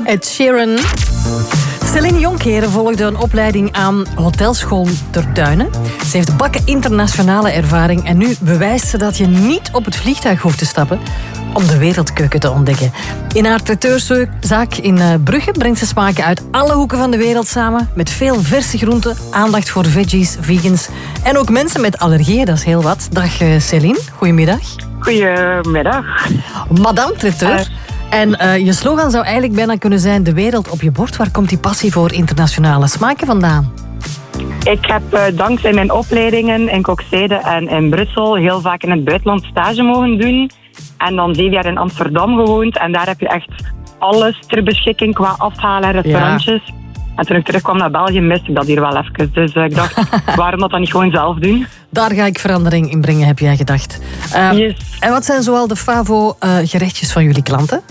Ed Sheeran. Céline Jonkeren volgde een opleiding aan hotelschool ter Duinen. Ze heeft bakken internationale ervaring en nu bewijst ze dat je niet op het vliegtuig hoeft te stappen om de wereldkeuken te ontdekken. In haar traiteurszaak in Brugge brengt ze smaken uit alle hoeken van de wereld samen, met veel verse groenten, aandacht voor veggies, vegans en ook mensen met allergieën, dat is heel wat. Dag Céline, goedemiddag. Goedemiddag. Madame Traiteur. En je slogan zou eigenlijk bijna kunnen zijn: de wereld op je bord. Waar komt die passie voor internationale smaken vandaan? Ik heb dankzij mijn opleidingen in Kokzijde en in Brussel heel vaak in het buitenland stage mogen doen. En dan 7 jaar in Amsterdam gewoond. En daar heb je echt alles ter beschikking qua afhalen en restaurantjes. Ja. En toen ik terugkwam naar België, miste ik dat hier wel even. Dus ik dacht, waarom dat dan niet gewoon zelf doen? Daar ga ik verandering in brengen, heb jij gedacht. Yes. En wat zijn zoal de favo-gerechtjes van jullie klanten?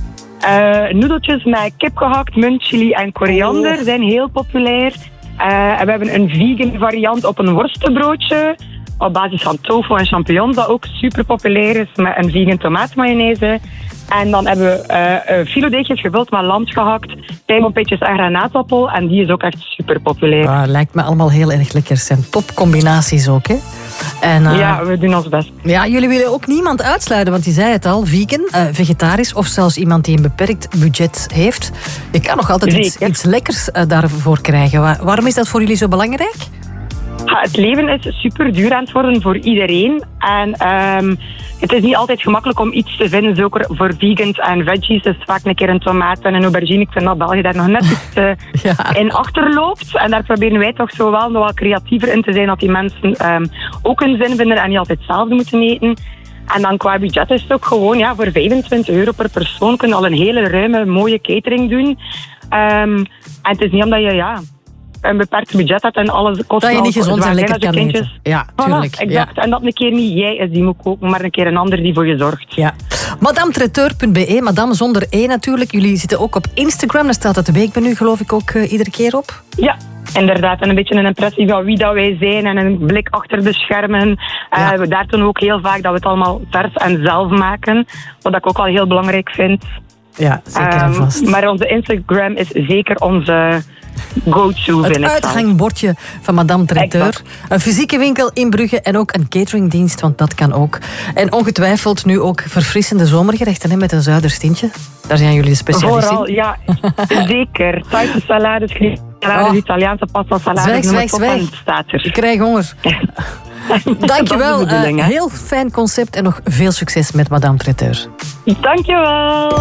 Noedeltjes met kip gehakt, munt, chili en koriander zijn heel populair. En we hebben een vegan variant op een worstenbroodje op basis van tofu en champignons, dat ook super populair is, met een vegan tomaatmayonaise. En dan hebben we filodeetjes gevuld met lams gehakt, pijnboompitjes en granaatappel. En die is ook echt super populair. Lijkt me allemaal heel erg lekker. Zijn topcombinaties ook, hè? En, ja, we doen ons best. Ja, jullie willen ook niemand uitsluiten, want je zei het al, vegan, vegetarisch of zelfs iemand die een beperkt budget heeft. Je kan nog altijd iets lekkers daarvoor krijgen. Waarom is dat voor jullie zo belangrijk? Het leven is super duur aan het worden voor iedereen. En het is niet altijd gemakkelijk om iets te vinden, zo voor vegans en veggies. Dus vaak een keer een tomaat en een aubergine. Ik vind dat België daar nog net iets in achterloopt. En daar proberen wij toch zo wel nog wat creatiever in te zijn, dat die mensen ook een zin vinden en niet altijd hetzelfde moeten eten. En dan qua budget is het ook gewoon, voor €25 per persoon kun je al een hele ruime, mooie catering doen. En het is niet omdat je een beperkt budget hebt en alles kost. Dat je niet gezond en lekker kan eten. Ja, tuurlijk. Exact. Ja. En dat een keer niet jij is die moet koken, maar een keer een ander die voor je zorgt. Ja. Madametraiteur.be, madame zonder E natuurlijk. Jullie zitten ook op Instagram, daar staat het weekmenu geloof ik ook iedere keer op. Ja, inderdaad. En een beetje een impressie van wie dat wij zijn en een blik achter de schermen. We daar doen ook heel vaak dat we het allemaal vers en zelf maken, wat ik ook wel heel belangrijk vind. Ja, zeker en vast. Maar onze Instagram is zeker onze go-to. Het uithangbordje van Madame Traiteur. Exact. Een fysieke winkel in Brugge en ook een cateringdienst, want dat kan ook. En ongetwijfeld nu ook verfrissende zomergerechten met een zuiderstintje. Daar zijn jullie specialist Vooral, in. ja, zeker. Thaise salades, Griekse salades, Italiaanse pasta salades. Zwijg. Ik krijg honger. Dankjewel. Heel fijn concept en nog veel succes met Madame Traiteur. Dankjewel.